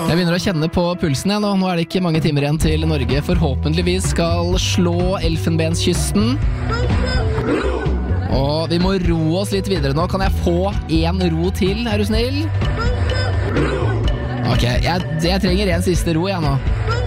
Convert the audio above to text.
Jeg begynner å kjenne på pulsen igjen, og nå det ikke mange timer igjen til Norge forhåpentligvis skal slå Elfenbenskysten. Og vi må ro oss litt videre nå. Kan jeg få en ro til, du snill? Ok, jeg trenger en siste ro igjen nå.